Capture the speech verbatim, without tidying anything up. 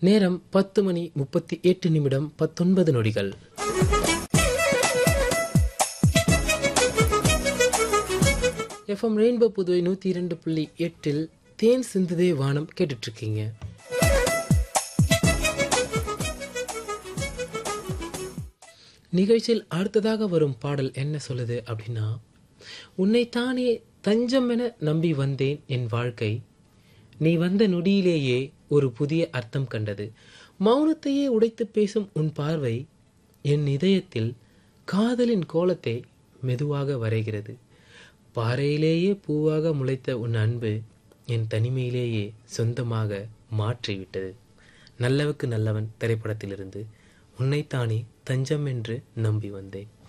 நேரம் பத்து மணி முப்பத்தி எட்டு நிமிடம் பத்தொன்பது நொடிகள். எஃப்எம் ரெயின்போ புதுவை நூற்றி இரண்டு புள்ளி எட்டில் தேன் சிந்துதே வானம் கேட்டுட்ருக்கீங்க. நிகழ்ச்சியில் அடுத்ததாக வரும் பாடல் என்ன சொல்லுது அப்படின்னா, உன்னைத்தானே தஞ்சம் என நம்பி வந்தேன், என் வாழ்க்கை நீ வந்த நொடியிலேயே ஒரு புதிய அர்த்தம் கண்டது. மௌனத்தையே உடைத்து பேசும் உன் பார்வை என் இதயத்தில் காதலின் கோலத்தை மெதுவாக வரைகிறது. பாறையிலேயே பூவாக முளைத்த உன் அன்பு என் தனிமையிலேயே சொந்தமாக மாற்றிவிட்டது. நல்லவுக்கு நல்லவன் திரைப்படத்திலிருந்து உன்னைத்தானே தஞ்சம் என்று நம்பி வந்தேன்.